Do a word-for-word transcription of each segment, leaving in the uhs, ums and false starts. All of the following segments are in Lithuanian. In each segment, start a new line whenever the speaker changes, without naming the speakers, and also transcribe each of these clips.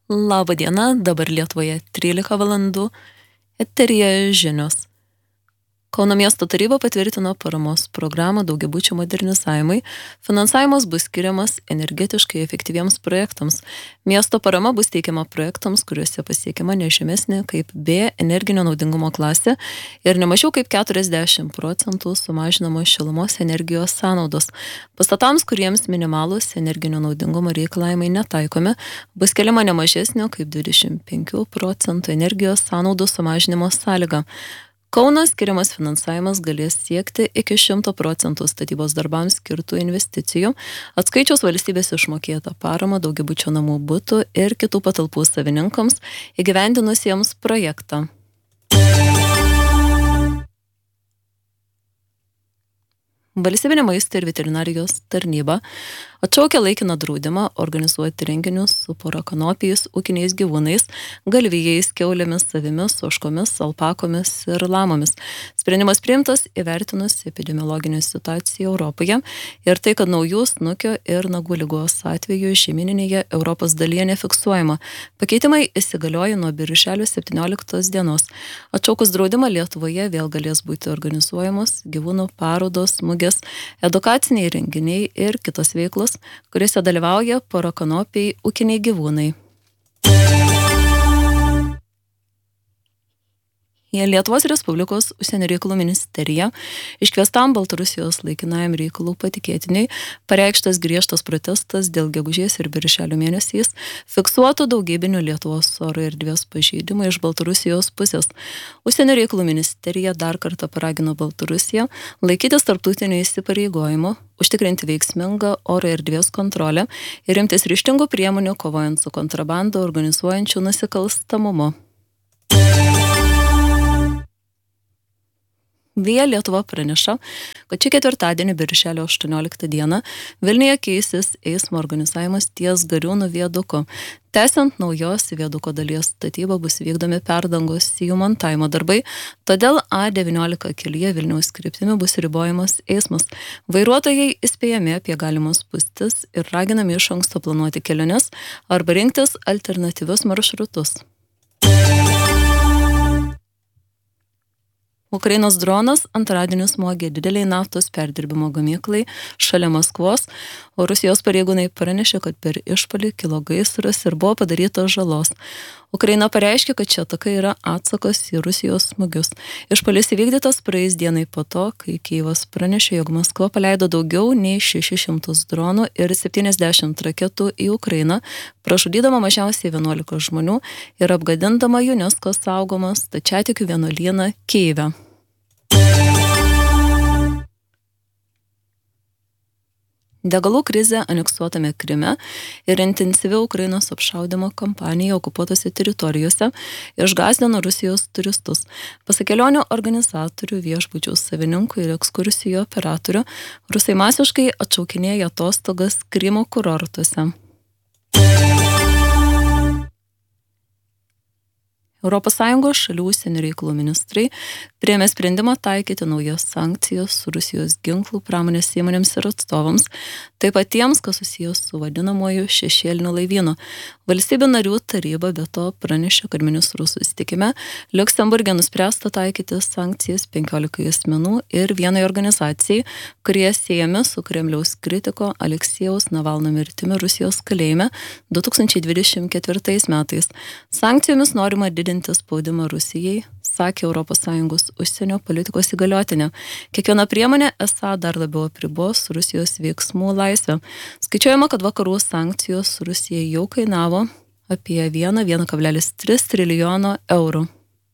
Labą dieną, dabar Lietuvoje trylika valandų, eteryje žinios. Kauno miesto taryba patvirtino paramos programą daugiabučių modernizavimui. Finansavimas bus skiriamas energetiškai efektyviems projektams. Miesto parama bus teikiama projektams, kuriuose pasiekiama nežemesnė kaip B energinio naudingumo klasė ir nemažiau kaip keturiasdešimt procentų sumažinamos šilumos energijos sąnaudos. Pastatams, kuriems minimalūs energinio naudingumo reikalavimai netaikomi, bus keliama nemažesnio kaip dvidešimt penkių procentų energijos sąnaudų sumažinimo sąlyga. Kauno skiriamas finansavimas galės siekti iki šimto procentų statybos darbams skirtų investicijų, atskaičius valstybės išmokėtą paramą daugiabučio namų butų ir kitų patalpų savininkams įgyvendinusiems projektą. Valstybinė maisto ir veterinarijos tarnyba atšaukia laikiną draudimą organizuoti renginius su porakanopijais, ūkiniais gyvūnais, galvijais, kiaulėmis, avimis, ožkomis, alpakomis ir lamomis. Sprendimas priimtas įvertinus epidemiologinę situaciją Europoje ir tai, kad naujų snukio ir nagų ligos atvejų žemyninėje Europos dalyje nefiksuojama. Pakeitimai įsigalioja nuo birželio septynioliktos dienos. Atšaukus draudimą Lietuvoje vėl galės būti organizuojamos gyvūnų parodos, mugės, edukaciniai renginiai ir kitos veiklos, kuriuose dalyvauja porakanopiai ūkiniai gyvūnai. Lietuvos Respublikos užsienio reikalų ministerija iškviestam Baltarusijos laikinajam reikalų patikėtiniui pareikštas griežtas protestas dėl gegužės ir birželio mėnesiais fiksuotų daugybinių Lietuvos oro erdvės pažeidimų iš Baltarusijos pusės. Užsienio reikalų ministerija dar kartą paragino Baltarusiją laikytis tarptautinių įsipareigojimų, užtikrinti veiksmingą oro erdvės kontrolę ir imtis ryžtingų priemonių kovojant su kontrabandą organizuojančiu nusikalstamumu. Via Lietuva praneša, kad šį ketvirtadienį birželio aštuonioliktą dieną Vilniuje keisis eismo organizavimas ties Gariūnų viaduku. Tęsiant naujos viaduko dalies statybą bus vykdomi perdangos jų montavimo darbai, todėl A devyniolika kelyje Vilniaus kryptimi bus ribojamas eismas. Vairuotojai įspėjami apie galimas spūstis ir raginami iš anksto planuoti keliones arba rinktis alternatyvius maršrutus. Ukrainos dronas antradienį smogė dideliai naftos perdirbimo gamyklai šalia Maskvos, o Rusijos pareigūnai pranešė, kad per išpuolį kilo gaisras ir buvo padaryta žalos. Ukraina pareiškė, kad šia ataka yra atsakas į Rusijos smūgius. Išpuolis įvykdytas praeis dienai po to, kai Kijevas pranešė, jog Maskva paleido daugiau nei šešis šimtus dronų ir septyniasdešimt raketų į Ukrainą, pražudydama mažiausiai vienuolika žmonių ir apgadindama UNESCO saugomą stačiatikių vienuolyną Kijeve. Degalų krizė aneksuotame Kryme ir intensyvi Ukrainos apšaudymo kampanija okupuotose teritorijose išgąsdino Rusijos turistus. Pasak kelionių organizatorių, viešbučių savininkų ir ekskursijų operatorių, rusai masiškai atšaukinėja atostogas Krymo kurortuose. Europos Sąjungos šalių užsienio reikalų ministrai priėmė sprendimą taikyti naujas sankcijas Rusijos ginklų pramonės įmonėms ir atstovams, taip pat tiems, kas susijęs su vadinamuoju šešėliniu laivynu. Valstybių narių taryba be to pranešė, kad ministrų susitikime Liuksemburge nuspręsta taikyti sankcijas penkiolikai asmenų ir vienai organizacijai, kurie siejami su Kremliaus kritiko Aleksejaus Navalno mirtimi Rusijos kalėjime du tūkstančiai dvidešimt ketvirtais metais. Sankcijomis norima didinti spaudimą Rusijai, sakė Europos Sąjungos užsienio politikos įgaliotinė. Kiekviena priemonė esą dar labiau apribos Rusijos veiksmų laisvę. Skaičiuojama, kad vakarų sankcijos Rusijai jau kainavo apie vieną kablelis tris trilijono eurų.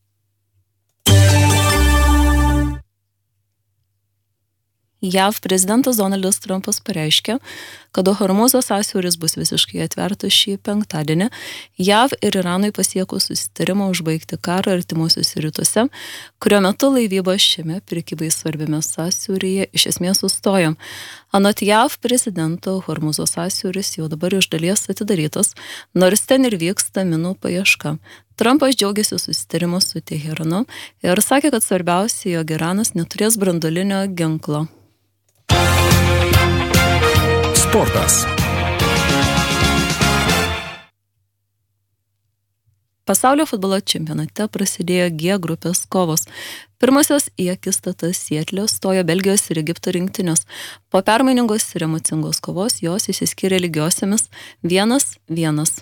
J A V prezidentas Donaldas Trumpas pareiškė, kad Hormūzo sąsiauris bus visiškai atvertas šį penktadienį. J A V ir Iranui pasiekus susitarimą užbaigti karą artimuosiuose rytuose, kurio metu laivyba šiame prekybai svarbiame sąsiauryje iš esmės sustojo. Anot J A V prezidento, Hormūzo sąsiauris jau dabar iš dalies atidarytas, nors ten ir vyksta minų paieška. Trumpas džiaugiasi susitarimu su Teheranu ir sakė, kad svarbiausia, jog Iranas neturės branduolinio ginklo.
Sportas.
Pasaulio futbolo čempionate prasidėjo G grupės kovos. Pirmosios į akistatą Sietle stojo Belgijos ir Egipto rinktinės. Po permainingos ir emocingos kovos jos išsiskyrė lygiosiamis vienas vienas.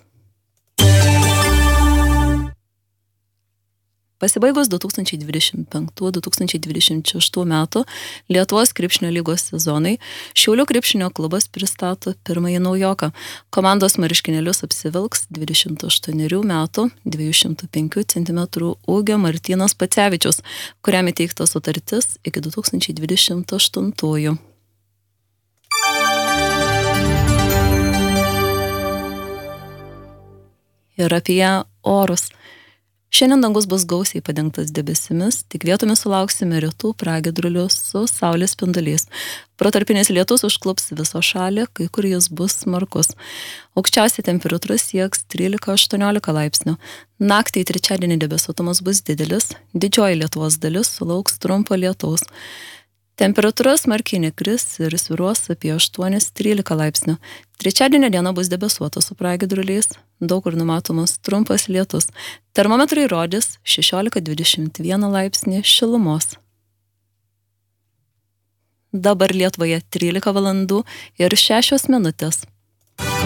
Pasibaigus du tūkstančiai dvidešimt penktų - du tūkstančiai dvidešimt šeštų metų Lietuvos krepšinio lygos sezonai, Šiaulių krepšinio klubas pristato pirmąjį naujoką. Komandos marškinėlius apsivilks dvidešimt aštuonerių metų, dviejų šimtų penkių centimetrų ūgio Martynas Pacevičius, kuriam įteikta sutartis iki du tūkstančiai dvidešimt aštuntųjų. Ir apie orus. Šiandien dangus bus gausiai padengtas debesimis, tik vietomis sulauksime retų pragiedrulių su saulės spinduliais. Protarpinis lietus užklups viso šalį, kai kur jis bus smarkus. Aukščiausia temperatūra sieks trylika aštuoniolika laipsnių. Naktį į trečiadienį debesuotumas bus didelis, didžioji Lietuvos dalis sulauks trumpo lietaus. Temperatūra smarkiai nekris ir svyruos apie aštuoni trylika laipsnių. Trečiadienio diena bus debesuota su pragiedruliais, daug kur numatomas trumpas lietus. Termometrai rodys šešiolika dvidešimt vieną laipsnį šilumos. Dabar Lietuvoje trylika valandų ir šešios minutės.